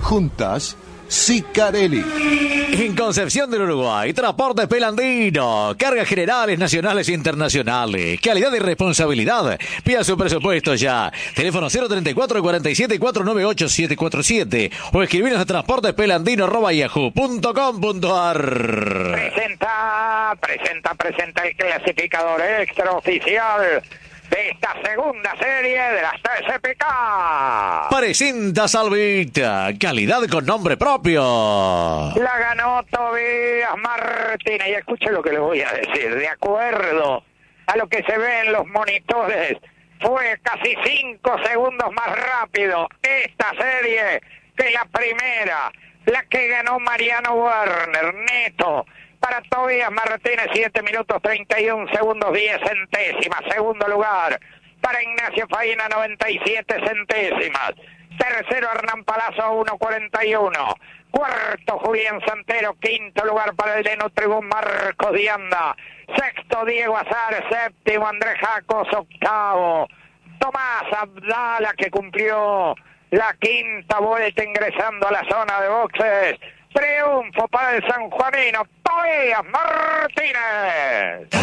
Juntas, Sicarelli. En Concepción del Uruguay, Transportes Pelandino, cargas generales, nacionales e internacionales, calidad y responsabilidad. Pida su presupuesto ya. Teléfono 034 47 498 747 o escribinos a transportespelandino@yahoo.com.ar. Presenta el clasificador extraoficial de esta segunda serie de las TCPK. Presenta Salvita, calidad con nombre propio. La ganó Tobías Martínez. Y escuche lo que le voy a decir. De acuerdo a lo que se ve en los monitores, fue casi 5 segundos más rápido esta serie que la primera, la que ganó Mariano Werner. Neto para Tobías Martínez, 7 minutos 31 segundos 10 centésimas. Segundo lugar para Ignacio Faina, 97 centésimas. Tercero Hernán Palazzo, 1.41. Cuarto Julián Santero. Quinto lugar para el de Nutribún Marcos Dianda. Sexto Diego Azar. Séptimo Andrés Jacos. Octavo Tomás Abdala, que cumplió la quinta vuelta ingresando a la zona de boxes. Triunfo para el sanjuanino Tobías Martínez.